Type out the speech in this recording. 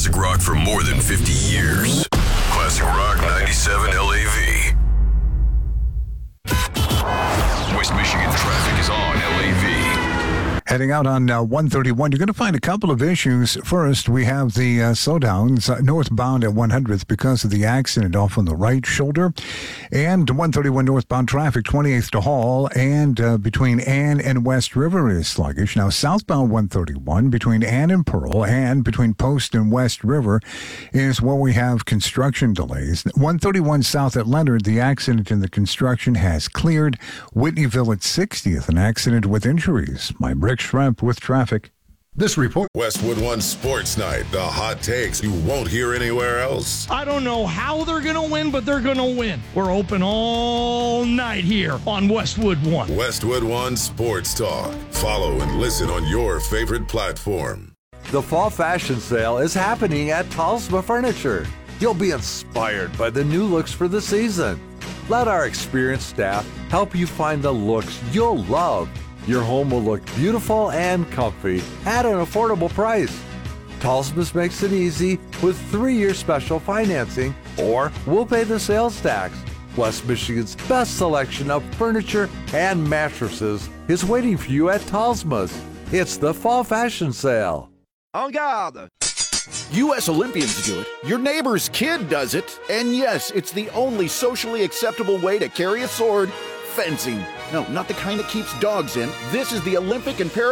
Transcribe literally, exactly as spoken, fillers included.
classic rock for more than fifty years. Classic Rock ninety-seven L A V. West Michigan traffic is on L A V. Heading out on uh, one thirty-one, you're going to find a couple of issues. First, we have the uh, slowdowns uh, northbound at one hundredth because of the accident off on the right shoulder. And one thirty-one northbound traffic, twenty-eighth to Hall, and uh, between Ann and West River is sluggish. Now, southbound one thirty-one between Ann and Pearl and between Post and West River is where we have construction delays. one thirty-one south at Leonard, the accident in the construction has cleared. Whitneyville at sixtieth, an accident with injuries. My Rick Shrimp with traffic. This report. Westwood One Sports Night. The hot takes you won't hear anywhere else. I don't know how they're going to win, but they're going to win. We're open all night here on Westwood One. Westwood One Sports Talk. Follow and listen on your favorite platform. The fall fashion sale is happening at Talsma Furniture. You'll be inspired by the new looks for the season. Let our experienced staff help you find the looks you'll love. Your home will look beautiful and comfy at an affordable price. Talsmas makes it easy with three-year special financing, or we'll pay the sales tax. West Michigan's best selection of furniture and mattresses is waiting for you at Talsma's. It's the Fall Fashion Sale. En garde! U S Olympians do it, your neighbor's kid does it, and yes, it's the only socially acceptable way to carry a sword. Fencing. No, not the kind that keeps dogs in. This is the Olympic and Para